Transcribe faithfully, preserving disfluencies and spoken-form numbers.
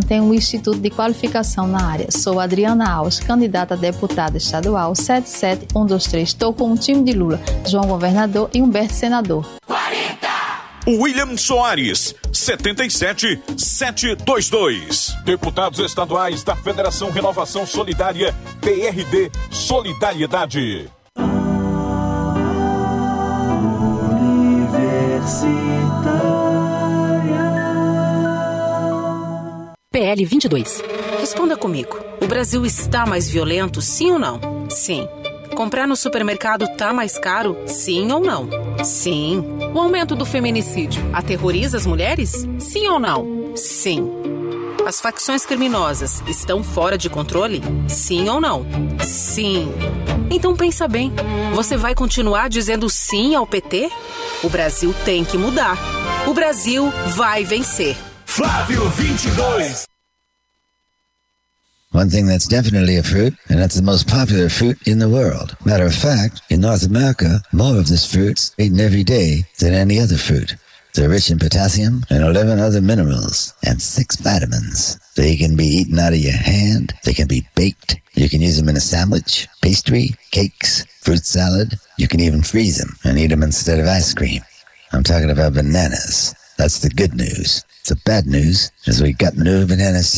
tem um instituto de qualificação na área. Sou Adriana Alves, candidata a deputada estadual sete sete um dois três. Estou com o time de Lula, João governador e Humberto senador. quarenta. William Soares, setenta e sete setecentos e vinte e dois. Deputados estaduais da Federação Renovação Solidária, P R D Solidariedade. P L vinte e dois. Responda comigo. O Brasil está mais violento, sim ou não? Sim. Comprar no supermercado tá mais caro, sim ou não? Sim. O aumento do feminicídio aterroriza as mulheres? Sim ou não? Sim. As facções criminosas estão fora de controle? Sim ou não? Sim. Então pensa bem, você vai continuar dizendo sim ao P T? O Brasil tem que mudar. O Brasil vai vencer. Flávio vinte e dois. One thing that's definitely a fruit, and that's the most popular fruit in the world. Matter of fact, in North America, more of this fruit's eaten every day than any other fruit. They're rich in potassium and eleven other minerals and six vitamins. They can be eaten out of your hand. They can be baked. You can use them in a sandwich, pastry, cakes, fruit salad. You can even freeze them and eat them instead of ice cream. I'm talking about bananas. That's the good news. The bad news is we got no bananas